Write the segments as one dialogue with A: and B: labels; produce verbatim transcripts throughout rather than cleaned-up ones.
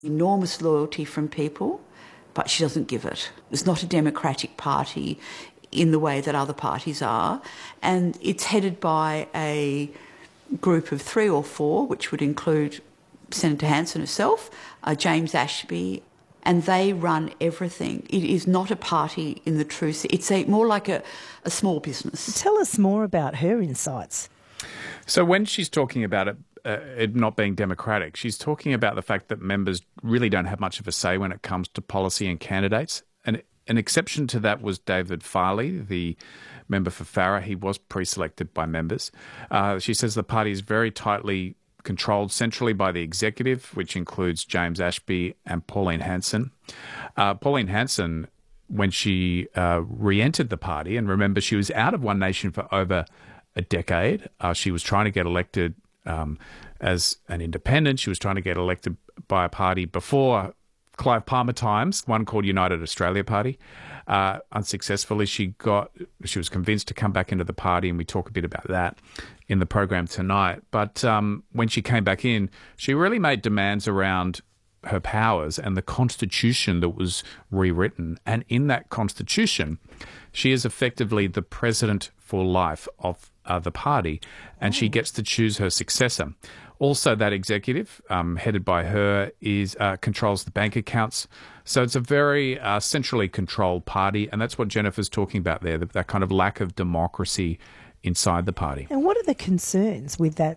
A: Enormous loyalty from people, but she doesn't give it. It's not a democratic party in the way that other parties are, and it's headed by a group of three or four, which would include Senator Hanson herself, uh, James Ashby, and they run everything. It is not a party in the true sense. It's a, more like a, a small business.
B: Tell us more about her insights.
C: So when she's talking about it, uh, it not being democratic, she's talking about the fact that members really don't have much of a say when it comes to policy and candidates. And an exception to that was David Farley, the member for Farrer. He was pre-selected by members. Uh, she says the party is very tightly controlled centrally by the executive, which includes James Ashby and Pauline Hanson. Uh, Pauline Hanson, when she uh, re-entered the party, and remember she was out of One Nation for over a decade. Uh, she was trying to get elected um, as an independent. She was trying to get elected by a party before Clive Palmer times, one called United Australia Party. Uh, unsuccessfully, she got she was convinced to come back into the party, and we talk a bit about that in the program tonight. But um, when she came back in, she really made demands around her powers and the constitution that was rewritten. And in that constitution, she is effectively the president for life of uh, the party, and she gets to choose her successor. Also, that executive, um, headed by her, is uh, controls the bank accounts. So it's a very uh, centrally controlled party, and that's what Jennifer's talking about there, that, that kind of lack of democracy inside the party.
B: And what are the concerns with that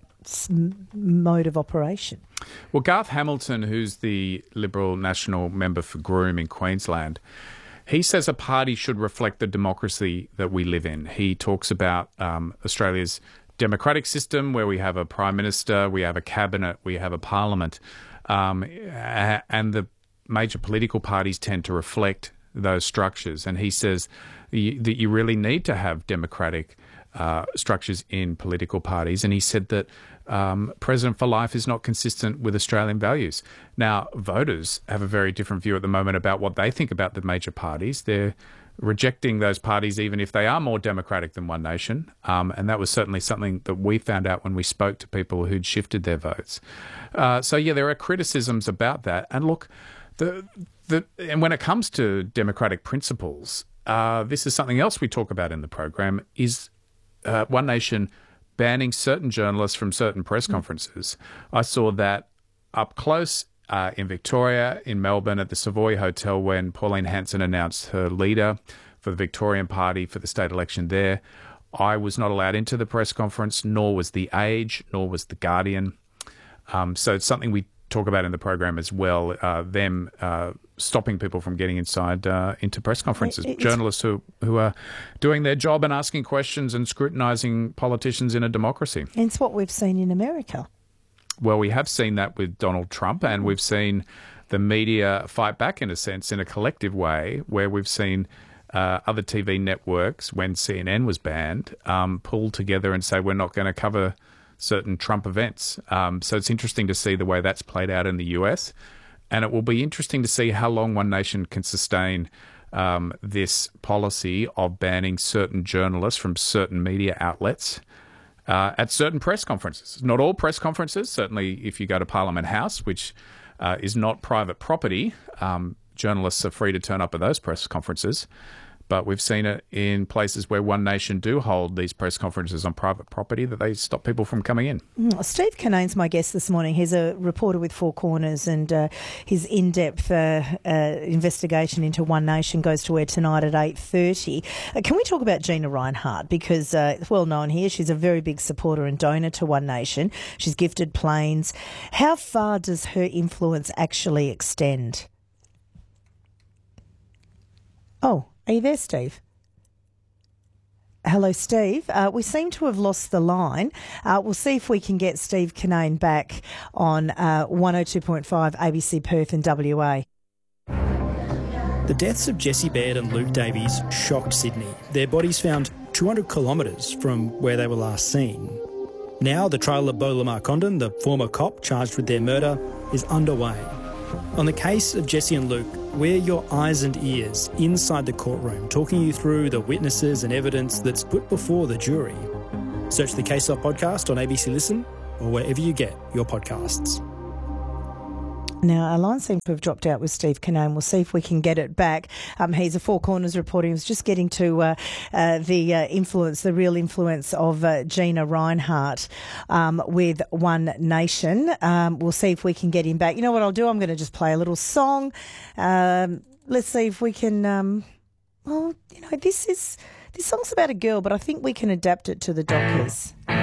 B: mode of operation?
C: Well, Garth Hamilton, who's the Liberal National member for Groom in Queensland, he says a party should reflect the democracy that we live in. He talks about um, Australia's democratic system where we have a prime minister, we have a cabinet, we have a parliament, um, and the major political parties tend to reflect those structures. And he says that you really need to have democratic uh, structures in political parties. And he said that um, President for Life is not consistent with Australian values. Now, voters have a very different view at the moment about what they think about the major parties. They're rejecting those parties even if they are more democratic than One Nation. Um, and that was certainly something that we found out when we spoke to people who'd shifted their votes. Uh, so, yeah, there are criticisms about that. And look, the the and when it comes to democratic principles, uh, this is something else we talk about in the program, is uh, One Nation banning certain journalists from certain press conferences. I saw that up close Uh, in Victoria, in Melbourne, at the Savoy Hotel when Pauline Hanson announced her leader for the Victorian Party for the state election there. I was not allowed into the press conference, nor was The Age, nor was The Guardian. Um, so it's something we talk about in the program as well, uh, them uh, stopping people from getting inside uh, into press conferences, it's, journalists who, who are doing their job and asking questions and scrutinising politicians in a democracy.
B: And it's what we've seen in America.
C: Well, we have seen that with Donald Trump, and we've seen the media fight back, in a sense, in a collective way, where we've seen uh, other T V networks, when C N N was banned, um, pull together and say, we're not going to cover certain Trump events. Um, so it's interesting to see the way that's played out in the U S, and it will be interesting to see how long One Nation can sustain um, this policy of banning certain journalists from certain media outlets Uh, at certain press conferences. Not all press conferences, certainly if you go to Parliament House, which uh, is not private property, um, journalists are free to turn up at those press conferences. But we've seen it in places where One Nation do hold these press conferences on private property, that they stop people from coming in.
B: Mm, Steve Kinnane's my guest this morning. He's a reporter with Four Corners, and uh, his in-depth uh, uh, investigation into One Nation goes to air tonight at eight thirty. Uh, can we talk about Gina Rinehart? Because uh, it's well known here, she's a very big supporter and donor to One Nation. She's gifted planes. How far does her influence actually extend? Oh, are you there, Steve? Hello, Steve. Uh, we seem to have lost the line. Uh, we'll see if we can get Steve Kinnane back on uh, one oh two point five A B C Perth in W A.
D: The deaths of Jessie Baird and Luke Davies shocked Sydney. Their bodies found two hundred kilometres from where they were last seen. Now the trial of Beau Lamar Condon, the former cop charged with their murder, is underway. On the case of Jessie and Luke, we're your eyes and ears inside the courtroom, talking you through the witnesses and evidence that's put before the jury. Search the Case Off podcast on A B C Listen or wherever you get your podcasts.
B: Now, our line seems to have dropped out with Steve Kinane. We'll see if we can get it back. Um, he's a Four Corners reporter. He was just getting to uh, uh, the uh, influence, the real influence of uh, Gina Rinehart um, with One Nation. Um, we'll see if we can get him back. You know what I'll do? I'm going to just play a little song. Um, let's see if we can... Um, well, you know, this is... This song's about a girl, but I think we can adapt it to the Dockers.